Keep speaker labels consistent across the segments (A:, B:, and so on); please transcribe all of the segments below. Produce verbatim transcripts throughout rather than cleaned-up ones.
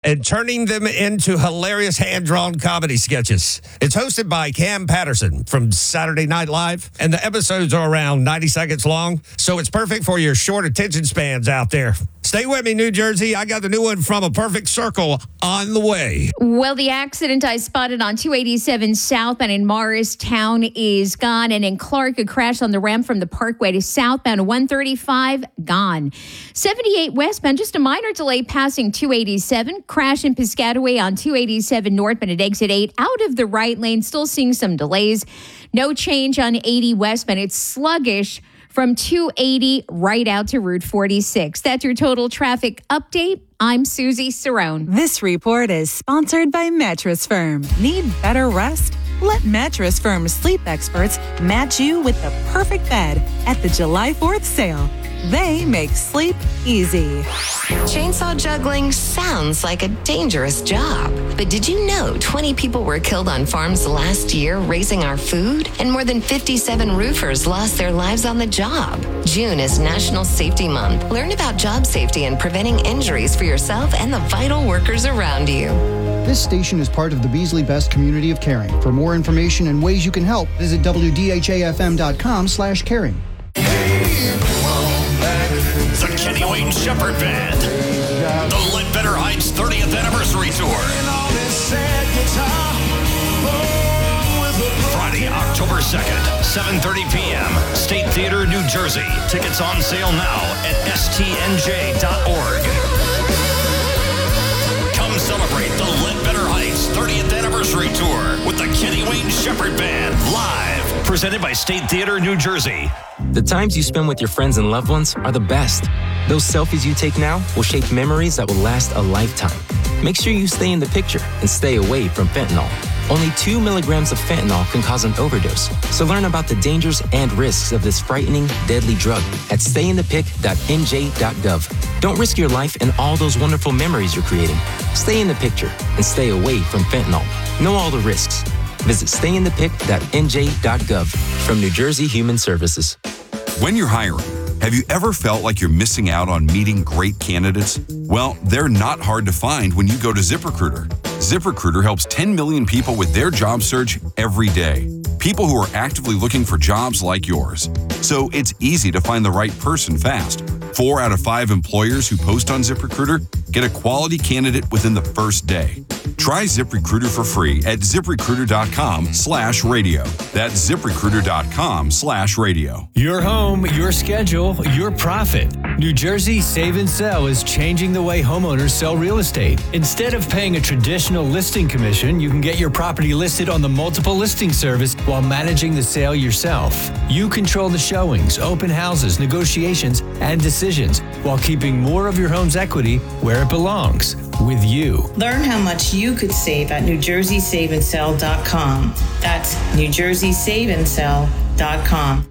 A: and turning them into hilarious hand-drawn comedy sketches. It's hosted by Cam Patterson from Saturday Night Live, and the episodes are around ninety seconds long, so it's perfect for your short attention spans out there. Stay with me, New Jersey. I got the new one from A Perfect Circle on the way.
B: Well, the accident I spotted on two eighty-seven southbound in Morristown is gone. And in Clark, a crash on the ramp from the Parkway to southbound one thirty-five, gone. seventy-eight westbound, just a minor delay passing two eighty-seven. Crash in Piscataway on two eighty-seven northbound at exit eight. Out of the right lane, still seeing some delays. No change on eighty westbound. It's sluggish from two eighty right out to Route forty-six. That's your total traffic update. I'm Susie Cerrone.
C: This report is sponsored by Mattress Firm. Need better rest? Let Mattress Firm's sleep experts match you with the perfect bed at the July fourth sale. They make sleep easy.
D: Chainsaw juggling sounds like a dangerous job. But did you know twenty people were killed on farms last year raising our food? And more than fifty-seven roofers lost their lives on the job. June is National Safety Month. Learn about job safety and preventing injuries for yourself and the vital workers around you.
E: This station is part of the Beasley Best community of caring. For more information and ways you can help, visit W D H A F M dot com slash caring.
F: The Kenny Wayne Shepherd Band. The Ledbetter Heights thirtieth Anniversary Tour. Friday, October second, seven thirty p.m. State Theater, New Jersey. Tickets on sale now at S T N J dot org. Come celebrate the Ledbetter Heights thirtieth Anniversary Tour with the Kenny Wayne Shepherd Band live. Presented by State Theater, New Jersey.
G: The times you spend with your friends and loved ones are the best. Those selfies you take now will shape memories that will last a lifetime. Make sure you stay in the picture and stay away from fentanyl. Only two milligrams of fentanyl can cause an overdose. So learn about the dangers and risks of this frightening, deadly drug at stay in the pic dot N J dot gov. Don't risk your life and all those wonderful memories you're creating. Stay in the picture and stay away from fentanyl. Know all the risks. Visit stay in the pic dot N J dot gov from New Jersey Human Services.
H: When you're hiring, have you ever felt like you're missing out on meeting great candidates? Well, they're not hard to find when you go to ZipRecruiter. ZipRecruiter helps ten million people with their job search every day. People who are actively looking for jobs like yours. So it's easy to find the right person fast. Four out of five employers who post on ZipRecruiter get a quality candidate within the first day. Try ZipRecruiter for free at ZipRecruiter.com slash radio. That's ZipRecruiter.com slash radio.
I: Your home, your schedule, your profit. New Jersey Save and Sell is changing the way homeowners sell real estate. Instead of paying a traditional listing commission, you can get your property listed on the multiple listing service while managing the sale yourself. You control the showings, open houses, negotiations, and decisions while keeping more of your home's equity where it belongs, with you.
J: Learn how much you could save at New Jersey Save and Sell dot com. That's New Jersey Save and Sell dot com.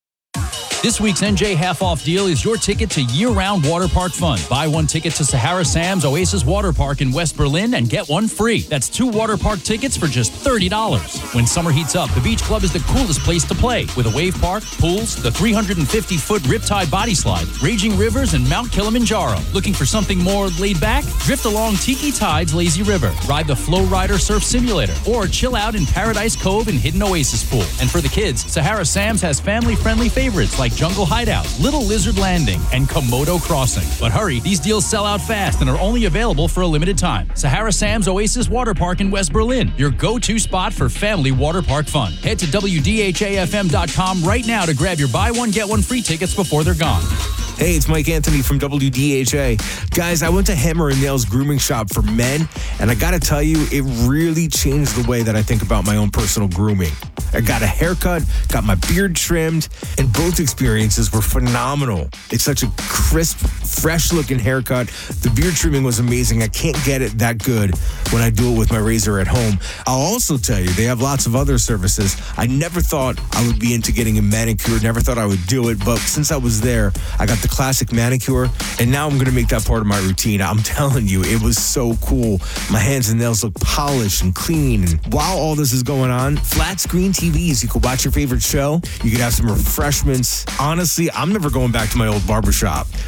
K: This week's N J half-off deal is your ticket to year-round water park fun. Buy one ticket to Sahara Sam's Oasis Water Park in West Berlin and get one free. That's two water park tickets for just thirty dollars. When summer heats up, the Beach Club is the coolest place to play, with a wave park, pools, the three hundred fifty foot Riptide Body Slide, raging rivers, and Mount Kilimanjaro. Looking for something more laid back? Drift along Tiki Tide's Lazy River, ride the Flow Rider Surf Simulator, or chill out in Paradise Cove and Hidden Oasis Pool. And for the kids, Sahara Sam's has family-friendly favorites like Jungle Hideout, Little Lizard Landing, and Komodo Crossing. But hurry, these deals sell out fast and are only available for a limited time. Sahara Sam's Oasis Water Park in West Berlin, your go-to spot for family water park fun. Head to W D H A F M dot com right now to grab your buy one, get one free tickets before they're gone.
L: Hey, it's Mike Anthony from W D H A. Guys, I went to Hammer and Nails Grooming Shop for men, and I gotta tell you, it really changed the way that I think about my own personal grooming. I got a haircut, got my beard trimmed, and both experiences were phenomenal. It's such a crisp, fresh-looking haircut. The beard trimming was amazing. I can't get it that good when I do it with my razor at home. I'll also tell you, they have lots of other services. I never thought I would be into getting a manicure, never thought I would do it, but since I was there, I got the classic manicure, and now I'm going to make that part of my routine. I'm telling you, it was so cool. My hands and nails look polished and clean, and while all this is going on, flat screen T Vs, you could watch your favorite show, you could have some refreshments. Honestly, I'm never going back to my old barbershop. Membership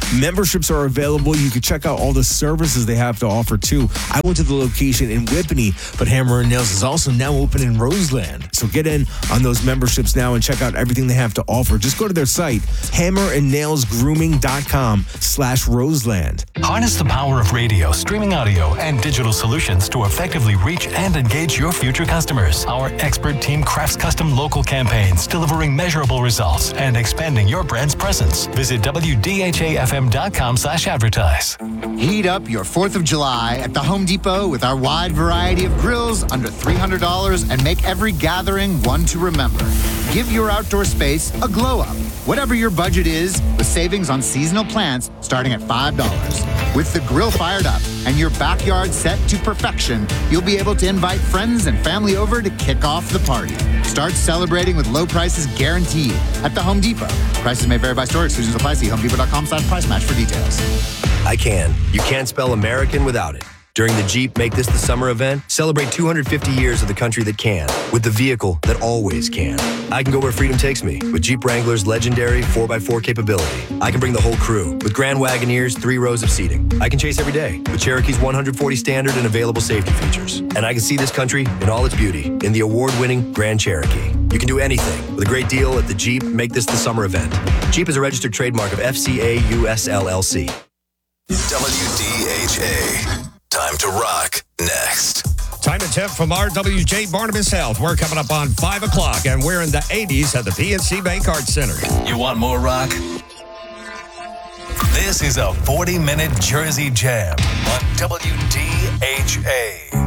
L: memberships are available. You can check out all the services they have to offer too. I went to the location in Whippany, but Hammer and Nails is also now open in Roseland. So get in on those memberships now and check out everything they have to offer. Just go to their site, hammer and nails grooming dot com slash Roseland.
M: Harness the power of radio, streaming audio, and digital solutions to effectively reach and engage your future customers. Our expert team crafts custom local campaigns, delivering measurable results and expanding your brand's presence. Visit W D H A F M dot com slash advertise.
N: Heat up your fourth of July at the Home Depot with our wide variety of grills under three hundred dollars and make every gathering one to remember. Give your outdoor space a glow up. Whatever your budget is, with savings on seasonal plants starting at five dollars. With the grill fired up and your backyard set to perfection, you'll be able to invite friends and family over to kick off the party. Start celebrating with low prices guaranteed at the Home Depot. Prices may vary by store. Exclusions apply. See home depot dot com slash price match for details.
O: I can. You can't spell American without it. During the Jeep Make This the Summer event, celebrate two hundred fifty years of the country that can, with the vehicle that always can. I can go where freedom takes me, with Jeep Wrangler's legendary four by four capability. I can bring the whole crew, with Grand Wagoneer's three rows of seating. I can chase every day, with Cherokee's one hundred forty standard and available safety features. And I can see this country in all its beauty, in the award-winning Grand Cherokee. You can do anything, with a great deal at the Jeep Make This the Summer event. Jeep is a registered trademark of F C A U S L L C.
F: W D H A. Time to rock next.
A: Time and tip from R W J Barnabas Health. We're coming up on five o'clock, and we're in the eighties at the P N C Bank Arts Center.
F: You want more rock? This is a forty-minute Jersey Jam on W D H A.